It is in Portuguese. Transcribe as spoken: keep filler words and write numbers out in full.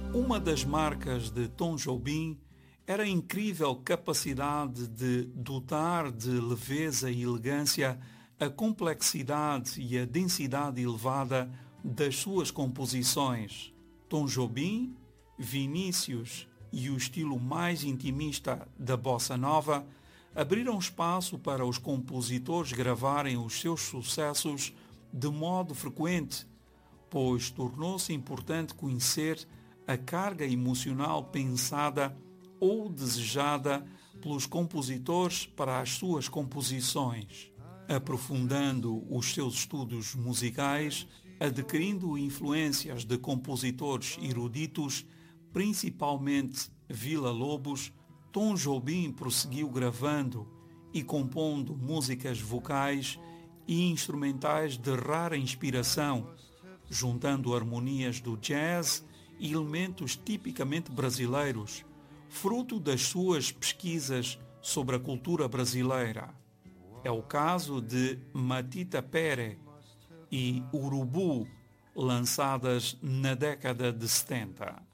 Uma das marcas de Tom Jobim era a incrível capacidade de dotar de leveza e elegância a complexidade e a densidade elevada das suas composições. Tom Jobim, Vinícius e o estilo mais intimista da bossa nova abriram espaço para os compositores gravarem os seus sucessos de modo frequente, pois tornou-se importante conhecer a carga emocional pensada ou desejada pelos compositores para as suas composições, aprofundando os seus estudos musicais, adquirindo influências de compositores eruditos, principalmente Villa-Lobos. Tom Jobim prosseguiu gravando e compondo músicas vocais e instrumentais de rara inspiração, juntando harmonias do jazz e elementos tipicamente brasileiros, fruto das suas pesquisas sobre a cultura brasileira. É o caso de Matita Pere e Urubu, lançadas na década de setenta.